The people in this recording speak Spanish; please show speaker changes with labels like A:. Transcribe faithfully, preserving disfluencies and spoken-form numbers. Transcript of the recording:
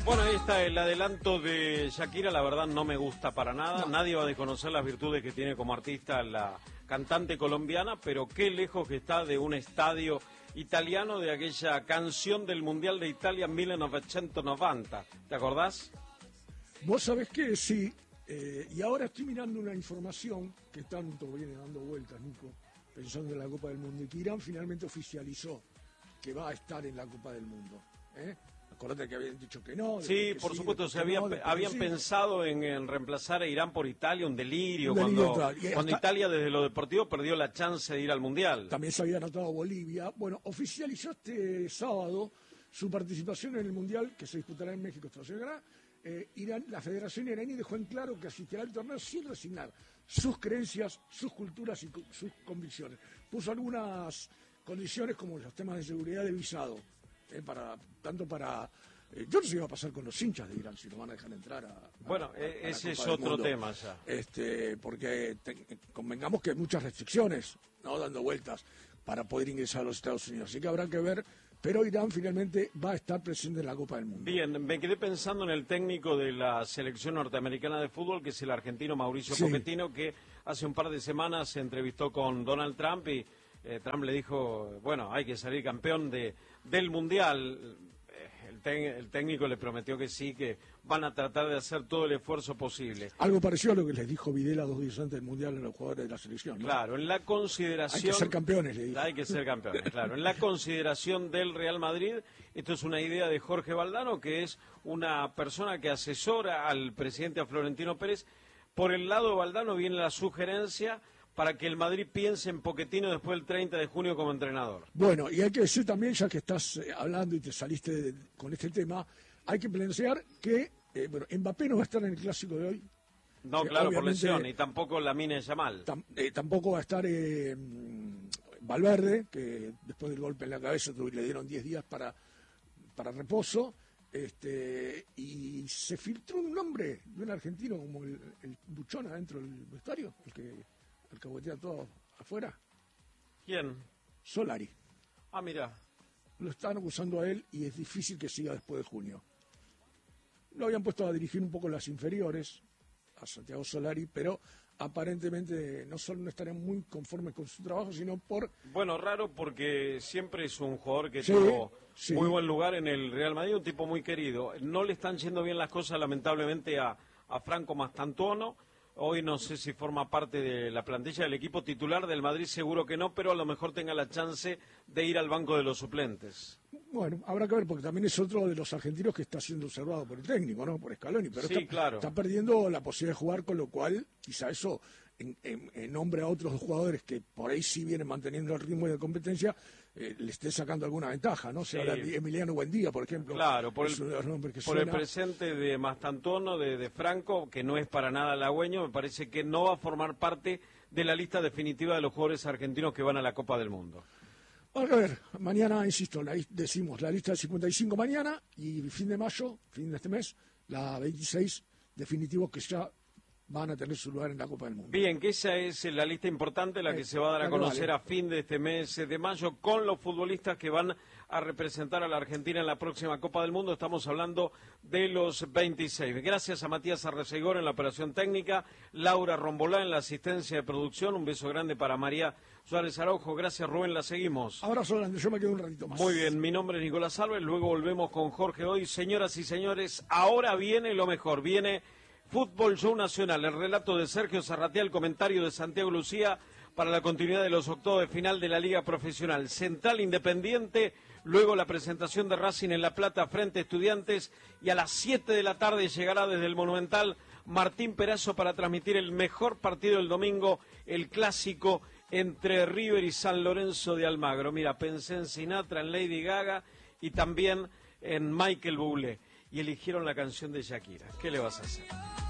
A: Bueno, ahí está el adelanto de Shakira, la verdad no me gusta para nada, no. Nadie va a desconocer las virtudes que tiene como artista la cantante colombiana, pero qué lejos que está de un estadio italiano, de aquella canción del Mundial de Italia en mil novecientos noventa, ¿te acordás?
B: Vos sabés que sí, eh, y ahora estoy mirando una información que tanto viene dando vueltas, Nico, pensando en la Copa del Mundo, y que Irán finalmente oficializó que va a estar en la Copa del Mundo, ¿eh? Acordate que habían dicho que no.
A: Sí,
B: que
A: por
B: sí,
A: supuesto, se había,
B: no,
A: habían
B: sí.
A: pensado en, en reemplazar a Irán por Italia, un delirio,
B: un delirio
A: cuando,
B: hasta,
A: cuando Italia desde lo deportivo perdió la chance de ir al Mundial.
B: También se había anotado Bolivia. Bueno, oficializó este sábado su participación en el Mundial que se disputará en México, Estados Unidos. Eh, Irán, la Federación iraní dejó en claro que asistirá al torneo sin resignar sus creencias, sus culturas y sus convicciones. Puso algunas condiciones como los temas de seguridad de visado. Eh, para tanto para eh, yo no sé qué va a pasar con los hinchas de Irán si lo van a dejar entrar a,
A: bueno
B: a, a, a
A: ese es otro tema ya,
B: este porque te, convengamos que hay muchas restricciones no dando vueltas para poder ingresar a los Estados Unidos, así que habrá que ver, pero Irán finalmente va a estar presente en la Copa del Mundo.
A: Bien, me quedé pensando en el técnico de la selección norteamericana de fútbol, que es el argentino Mauricio sí. Pochettino, que hace un par de semanas se entrevistó con Donald Trump y Eh, Trump le dijo, bueno, hay que salir campeón de del Mundial. Eh, el, te, el técnico le prometió que sí, que van a tratar de hacer todo el esfuerzo posible.
B: Algo parecido a lo que les dijo Videla dos días antes del Mundial a los jugadores de la selección, ¿no?
A: Claro, en la consideración...
B: Hay que ser campeones, le dijo.
A: Hay que ser campeones, claro. En la consideración del Real Madrid, esto es una idea de Jorge Valdano, que es una persona que asesora al presidente Florentino Pérez. Por el lado de Valdano viene la sugerencia para que el Madrid piense en Pochettino después del treinta de junio como entrenador.
B: Bueno, y hay que decir también, ya que estás eh, hablando y te saliste de, con este tema, hay que plantear que eh, bueno, Mbappé no va a estar en el Clásico de hoy.
A: No,
B: eh,
A: claro, por lesión, y tampoco Lamine Yamal.
B: Tam, eh, tampoco va a estar eh, Valverde, que después del golpe en la cabeza le dieron diez días para, para reposo. Este, y se filtró un nombre de un argentino como el, el Buchón adentro del vestuario, el que... el que botea todo afuera.
A: ¿Quién?
B: Solari.
A: Ah, mira.
B: Lo están acusando a él y es difícil que siga después de junio. Lo habían puesto a dirigir un poco las inferiores, a Santiago Solari, pero aparentemente no solo no estarían muy conformes con su trabajo, sino por...
A: Bueno, raro porque siempre es un jugador que
B: sí,
A: tuvo
B: sí.
A: muy buen lugar en el Real Madrid, un tipo muy querido. No le están yendo bien las cosas, lamentablemente, a, a Franco Mastantuono. Hoy no sé si forma parte de la plantilla del equipo titular del Madrid, seguro que no, pero a lo mejor tenga la chance de ir al banco de los suplentes.
B: Bueno, habrá que ver, porque también es otro de los argentinos que está siendo observado por el técnico, ¿no? Por Scaloni, pero
A: sí,
B: está,
A: claro.
B: está perdiendo la posibilidad de jugar, con lo cual quizá eso, en, en, en nombre a otros jugadores que por ahí sí vienen manteniendo el ritmo de competencia, eh, le esté sacando alguna ventaja, ¿no? Sí. O sea, Emiliano Buendía, por ejemplo.
A: Claro, por, el, por suena. el presente de Mastantuono, de, de Franco, que no es para nada halagüeño, me parece que no va a formar parte de la lista definitiva de los jugadores argentinos que van a la Copa del Mundo.
B: A ver, mañana, insisto, la, decimos la lista del cincuenta y cinco mañana y fin de mayo, fin de este mes, la veintiséis definitivos que ya van a tener su lugar en la Copa del Mundo.
A: Bien, que esa es la lista importante, la que eh, se va a dar a conocer vale. a fin de este mes de mayo, con los futbolistas que van a representar a la Argentina en la próxima Copa del Mundo. Estamos hablando de los veintiséis. Gracias a Matías Arrecegor en la operación técnica, Laura Rombolá en la asistencia de producción. Un beso grande para María Suárez Araujo. Gracias, Rubén, la seguimos.
B: Abrazo grande, yo me quedo un ratito más.
A: Muy bien, mi nombre es Nicolás Álvarez, luego volvemos con Jorge Hoy. Señoras y señores, ahora viene lo mejor, viene Fútbol Show Nacional, el relato de Sergio Zarratea, el comentario de Santiago Lucía para la continuidad de los octavos de final de la Liga Profesional. Central Independiente, luego la presentación de Racing en La Plata frente a Estudiantes, y a las siete de la tarde llegará desde el Monumental Martín Perazo para transmitir el mejor partido del domingo, el clásico entre River y San Lorenzo de Almagro. Mira, pensé en Sinatra, en Lady Gaga y también en Michael Bublé, y eligieron la canción de Shakira. ¿Qué le vas a hacer?